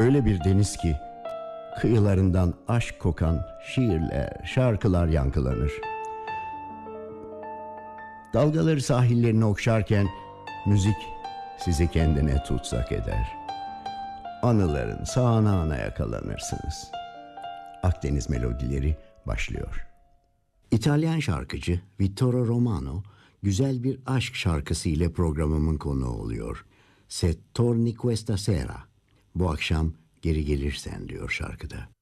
Öyle bir deniz ki kıyılarından aşk kokan şiirler, şarkılar yankılanır. Dalgaları sahillerini okşarken müzik sizi kendine tutsak eder. Anıların sağanağına yakalanırsınız. Akdeniz melodileri başlıyor. İtalyan şarkıcı Vittore Romano güzel bir aşk şarkısı ile programımın konuğu oluyor. Se torni questa sera. Bu akşam geri gelirsen diyor şarkıda.